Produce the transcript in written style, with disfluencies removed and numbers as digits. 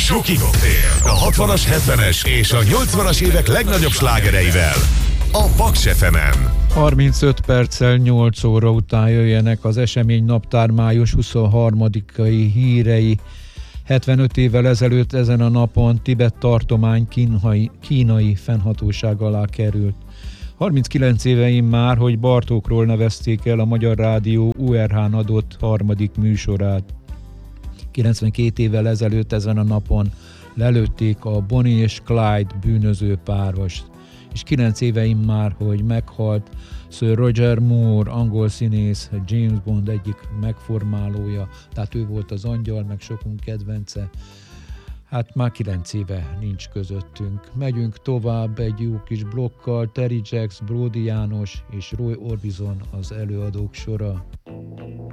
Zsuki Koktél. A 60-as, 70-es és a 80-as évek legnagyobb slágereivel. A Paks FM-en. 35 perccel 8 óra után jöjjenek az esemény naptár május 23-ai hírei. 75 évvel ezelőtt ezen a napon Tibet tartomány kínai fennhatóság alá került. 39 éveim már, hogy Bartókról nevezték el a Magyar Rádió URH-n adott harmadik műsorát. 92 évvel ezelőtt ezen a napon lelőtték a Bonnie és Clyde bűnöző párost. És 9 éveim már, hogy meghalt Sir Roger Moore, angol színész, James Bond egyik megformálója, tehát ő volt az angyal, meg sokunk kedvence. Hát már 9 éve nincs közöttünk. Megyünk tovább egy jó kis blokkal, Terry Jacks, Bródi János és Roy Orbison az előadók sora.